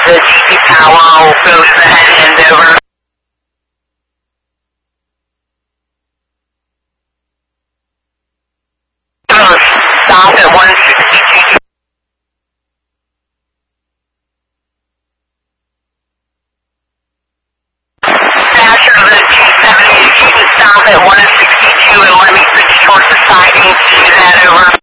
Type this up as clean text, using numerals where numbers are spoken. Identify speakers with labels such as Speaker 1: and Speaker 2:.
Speaker 1: the GP Power will go to the head end over. Stop at 162. Dispatcher of the G70, you can stop at 162 and let me switch towards the siding to do that over.